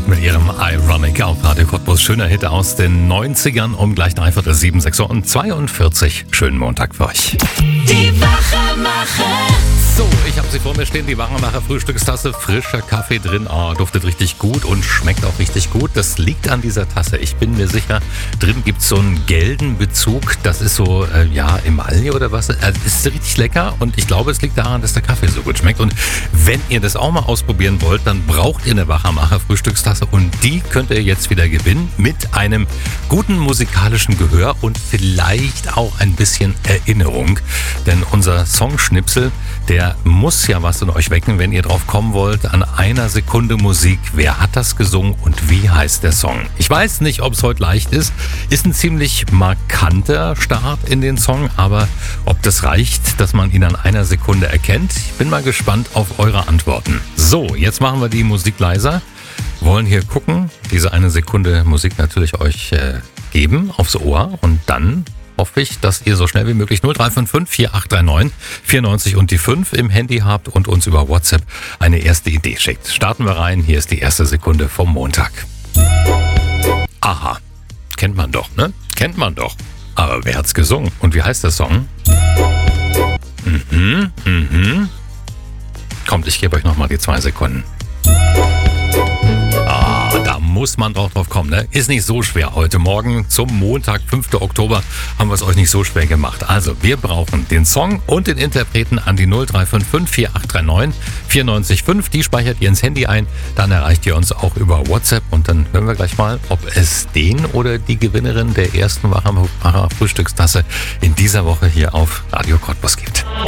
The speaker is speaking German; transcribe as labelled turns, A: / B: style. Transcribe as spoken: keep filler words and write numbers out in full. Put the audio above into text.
A: mit ihrem Ironic auf Radio Cottbus. Schöner Hit aus den neunzigern um gleich dreiviertel sieben, sechs Uhr und zweiundvierzig. Schönen Montag für euch.
B: Die Wachermacher.
A: So, ich habe sie vor mir stehen, die Wachermacher Frühstückstasse, frischer Kaffee drin, oh, duftet richtig gut und schmeckt auch richtig gut. Das liegt an dieser Tasse, ich bin mir sicher, drin gibt es so einen gelben Bezug, das ist so, äh, ja, Emaille oder was, also ist richtig lecker und ich glaube, es liegt daran, dass der Kaffee so gut schmeckt. Und wenn ihr das auch mal ausprobieren wollt, dann braucht ihr eine Wachermacher Frühstückstasse und die könnt ihr jetzt wieder gewinnen mit einem guten musikalischen Gehör und vielleicht auch ein bisschen Erinnerung, denn unser Songschnipsel, der muss ja was in euch wecken, wenn ihr drauf kommen wollt. An einer Sekunde Musik. Wer hat das gesungen und wie heißt der Song? Ich weiß nicht, ob es heute leicht ist. Ist ein ziemlich markanter Start in den Song, aber ob das reicht, dass man ihn an einer Sekunde erkennt, ich bin mal gespannt auf eure Antworten. So, jetzt machen wir die Musik leiser. Wollen hier gucken, diese eine Sekunde Musik natürlich euch äh, geben aufs Ohr und dann hoffe ich, dass ihr so schnell wie möglich null drei fünf fünf, vier acht drei neun, vier neun null und die fünf im Handy habt und uns über WhatsApp eine erste Idee schickt. Starten wir rein, hier ist die erste Sekunde vom Montag. Aha, kennt man doch, ne? Kennt man doch. Aber wer hat's gesungen? Und wie heißt der Song? Mhm, mhm. Kommt, ich gebe euch nochmal die zwei Sekunden. Da muss man drauf drauf kommen, ne? Ist nicht so schwer. Heute Morgen zum Montag, fünften Oktober, haben wir es euch nicht so schwer gemacht. Also, wir brauchen den Song und den Interpreten an die null drei fünf fünf, vier acht drei neun, vier neun fünf. Die speichert ihr ins Handy ein. Dann erreicht ihr uns auch über WhatsApp. Und dann hören wir gleich mal, ob es den oder die Gewinnerin der ersten Wachermacher Frühstückstasse in dieser Woche hier auf Radio Cottbus gibt.